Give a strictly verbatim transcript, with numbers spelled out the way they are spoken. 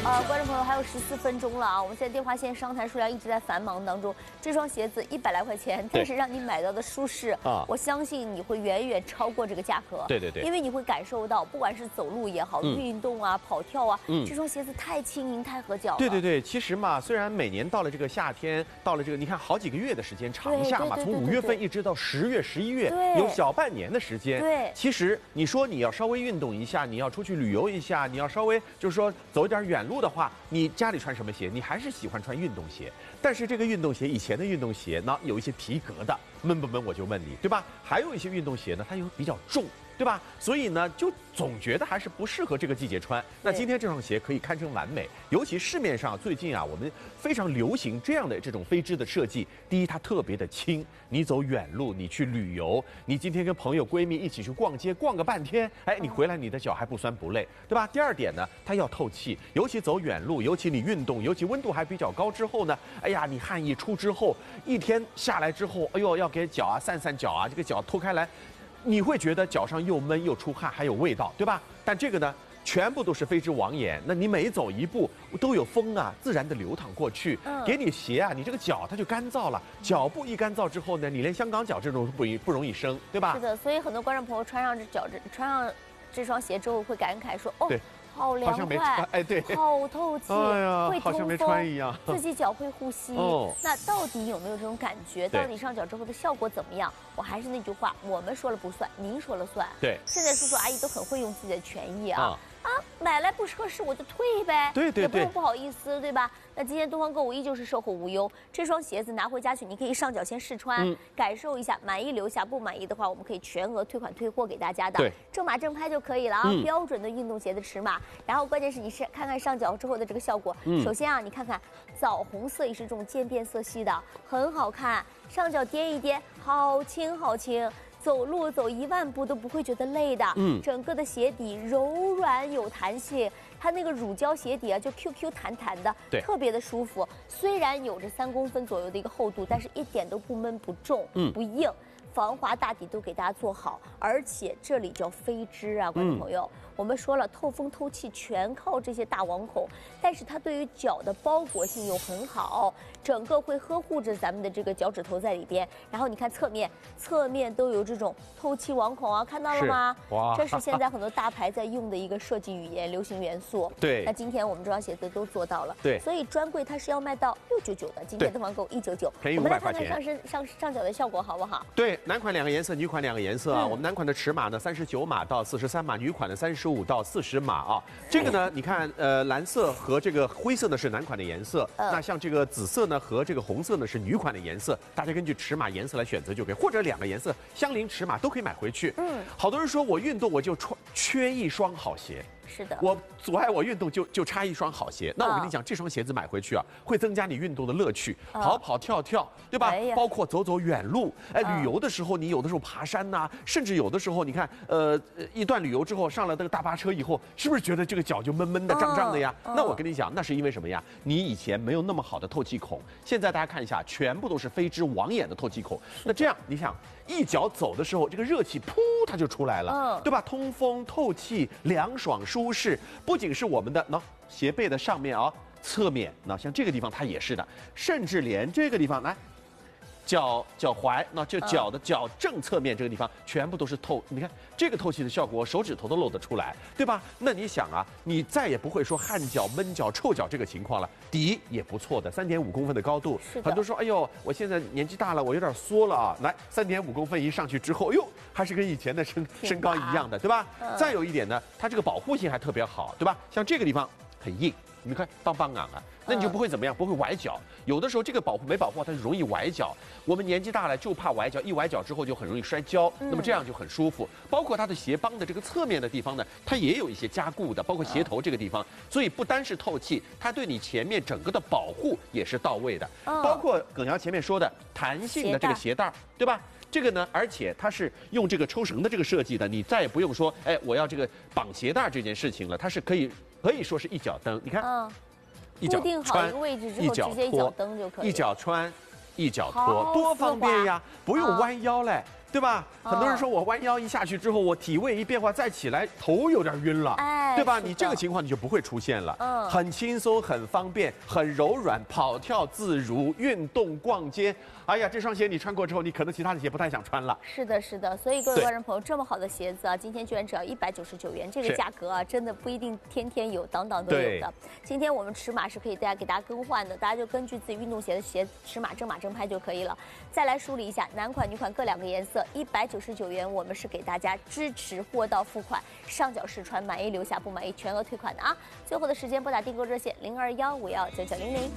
呃，观众朋友还有十四分钟了啊！我们现在电话线上台数量一直在繁忙当中。这双鞋子一百来块钱，但是让你买到的舒适啊，我相信你会远远超过这个价格。 对对对， 因为你会感受到，不管是走路也好，嗯、运动啊、跑跳啊，嗯、这双鞋子太轻盈、太合脚了。 对对对，其实嘛，虽然每年到了这个夏天，到了这个你看好几个月的时间，长夏嘛，从五月份一直到十月、十一月，有小半年的时间。 对， 其实你说你要稍微运动一下，你要出去旅游一下，你要稍微就是说走一点远路的话，你家里穿什么鞋？你还是喜欢穿运动鞋。但是这个运动鞋，以前的运动鞋呢，有一些皮革的，闷不闷我就问你，对吧？还有一些运动鞋呢，它又比较重。对吧？所以呢，就总觉得还是不适合这个季节穿。那今天这双鞋可以堪称完美，尤其市面上最近啊，我们非常流行这样的这种飞织的设计。第一，它特别的轻，你走远路，你去旅游，你今天跟朋友闺蜜一起去逛街，逛个半天，哎，你回来你的脚还不酸不累，对吧？第二点呢，它要透气，尤其走远路，尤其你运动，尤其温度还比较高之后呢，哎呀，你汗一出之后，一天下来之后，哎呦，要给脚啊散散脚啊，这个脚脱开来。你会觉得脚上又闷又出汗，还有味道，对吧？但这个呢，全部都是飞织网眼。那你每走一步都有风啊，自然的流淌过去。嗯，给你鞋啊，你这个脚它就干燥了。脚部一干燥之后呢，你连香港脚这种不不容易生，对吧？ 是的，所以很多观众朋友穿上这脚这穿上这双鞋之后会感慨说，哦。对，好凉快， 哎，对， 好透气， 哎呀， 会通风， 好像没穿一样， 自己脚会呼吸。哦，那到底有没有这种感觉？到底上脚之后的效果怎么样？我还是那句话，我们说了不算，您说了算。 对， 现在叔叔阿姨都很会用自己的权益啊。啊啊，买来不合适我就退呗， 对对对， 也不用不好意思，对吧？那今天东方购物依旧是售后无忧，这双鞋子拿回家去，你可以上脚先试穿，嗯、感受一下，满意留下，不满意的话，我们可以全额退款退货给大家的。 对， 正码正拍就可以了啊，嗯、标准的运动鞋的尺码。然后关键是你是看看上脚之后的这个效果。嗯、首先啊，你看看枣红色也是这种渐变色系的，很好看，上脚掂一掂，好轻好轻。走路走一万步都不会觉得累的，嗯，整个的鞋底柔软有弹性，它那个乳胶鞋底啊就 Q Q 弹弹的， 对， 特别的舒服。虽然有着三公分左右的一个厚度，但是一点都不闷不重，嗯，不硬。防滑大底都给大家做好，而且这里叫飞织啊，观众朋友，嗯、我们说了透风透气全靠这些大网孔，但是它对于脚的包裹性又很好，整个会呵护着咱们的这个脚趾头在里边。然后你看侧面，侧面都有这种透气网孔啊，看到了吗？哇，这是现在很多大牌在用的一个设计语言、流行元素。 对， 那今天我们这双鞋子都做到了。 对， 所以专柜它是要卖到六九九的，今天的团购一九九， 便宜五百块钱。 我们来看看上身上上脚的效果好不好？ 对。男款两个颜色，女款两个颜色啊。嗯、我们男款的尺码呢，三十九码到四十三码；女款的三十五到四十码啊。这个呢，你看，呃，蓝色和这个灰色呢是男款的颜色，嗯、那像这个紫色呢和这个红色呢是女款的颜色。大家根据尺码颜色来选择就可以，或者两个颜色相邻尺码都可以买回去。嗯，好多人说我运动我就穿缺一双好鞋。 是的， 我阻碍我运动就就差一双好鞋。那我跟你讲，这双鞋子买回去啊，会增加你运动的乐趣，跑跑跳跳，对吧？包括走走远路，哎，旅游的时候，你有的时候爬山呐，甚至有的时候，你看，呃，一段旅游之后上了这个大巴车以后，是不是觉得这个脚就闷闷的、胀胀的呀？那我跟你讲，那是因为什么呀？你以前没有那么好的透气孔，现在大家看一下，全部都是飞织网眼的透气孔。那这样，你想，一脚走的时候，这个热气噗它就出来了，对吧？通风透气，凉爽舒。舒适不仅是我们的那鞋背的上面啊，侧面那像这个地方它也是的，甚至连这个地方来脚脚踝，那就脚的脚正侧面这个地方全部都是透，你看这个透气的效果，手指头都露得出来，对吧？那你想啊，你再也不会说汗脚、闷脚、臭脚这个情况了。底也不错的，三点五公分的高度，很多说，哎呦，我现在年纪大了，我有点缩了啊。来，三点五公分一上去之后，哎呦，还是跟以前的身身高一样的，对吧？嗯、再有一点呢，它这个保护性还特别好，对吧？像这个地方很硬，你看邦邦昂啊，那你就不会怎么样，不会崴脚。有的时候这个保护没保护好，它就容易崴脚。我们年纪大了就怕崴脚，一崴脚之后就很容易摔跤。嗯、那么这样就很舒服。包括它的鞋帮的这个侧面的地方呢，它也有一些加固的，包括鞋头这个地方。所以不单是透气，它对你前面整个的保护也是到位的。哦、包括耿瑶前面说的弹性的这个鞋带，对吧？这个呢，而且它是用这个抽绳的这个设计的，你再也不用说，哎，我要这个绑鞋带这件事情了，它是可以可以说是一脚蹬。你看。嗯一脚穿，一脚脱，一脚穿，一脚脱，多方便呀！不用弯腰嘞。 对吧？哦、很多人说我弯腰一下去之后，我体位一变化再起来，头有点晕了，哎，对吧？你这个情况你就不会出现了，嗯，很轻松，很方便，很柔软，跑跳自如，运动逛街。哎呀，这双鞋你穿过之后，你可能其他的鞋不太想穿了。 是的，是的。所以各位观众朋友，这么好的鞋子啊，今天居然只要一百九十九元，这个价格啊，真的不一定天天有，档档都有的。今天我们尺码是可以大家给大家更换的，大家就根据自己运动鞋的鞋尺码正码正拍就可以了。再来梳理一下，男款、女款各两个颜色，一百九十九元，我们是给大家支持货到付款，上脚试穿，满意留下，不满意全额退款的啊。最后的时间拨打订购热线零二幺五幺九九零零。